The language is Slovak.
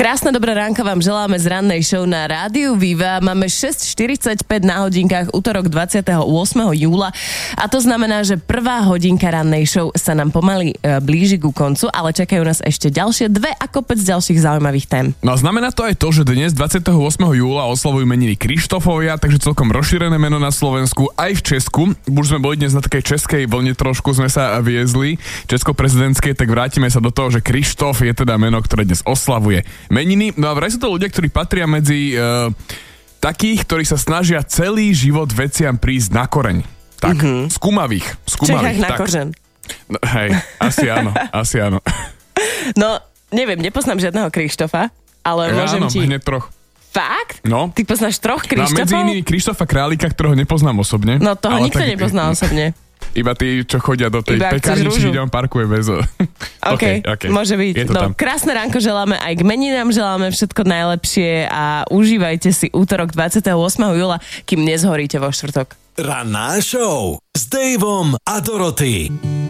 Krásne dobré ránko vám želáme z rannej show na Rádiu Viva. Máme 6:45 na hodinkách, útorok 28. júla. A to znamená, že prvá hodinka rannej show sa nám pomaly blíži ku koncu, ale čakajú nás ešte ďalšie dve a kopec ďalších zaujímavých tém. No a znamená to aj to, že dnes 28. júla oslavujú meniny Krištofovia, takže celkom rozšírené meno na Slovensku, aj v Česku. Už sme boli dnes na takej českej vlne, trošku sme sa viezli, česko-prezidentskej, tak vrátime sa do toho, že Krištof je teda meno, ktoré dnes oslavuje meniny. No a vraj sú to ľudia, ktorí patria medzi takých, ktorí sa snažia celý život veciam prísť na koreň. Tak, skúmavých. Čechách na kořen. No, hej, asi áno. No, neviem, nepoznám žiadneho Krištofa, ale môžem ti... Áno, hneď troch. Fakt? No. Ty poznáš troch Krištofov? No, medzi inými Krištofa Králika, ktorého nepoznám osobne. No, toho nikto nepozná osobne. Iba tí, čo chodia do tej pekárničky, kde on parkuje bez... OK, môže byť. No, krásne ránko želáme aj k meninám, želáme všetko najlepšie a užívajte si útorok 28. júla, kým nezhoríte vo štvrtok. Ranná show s Daveom a Dorothy.